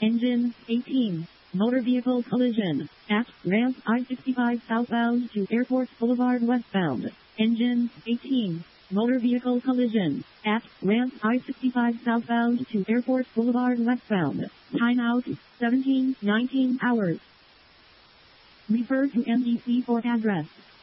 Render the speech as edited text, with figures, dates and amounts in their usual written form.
Engine 18. Motor vehicle collision at ramp I-65 southbound to Airport Boulevard westbound. Engine 18. Motor vehicle collision at ramp I-65 southbound to Airport Boulevard westbound. Timeout 17:19 hours. Refer to NEC for address.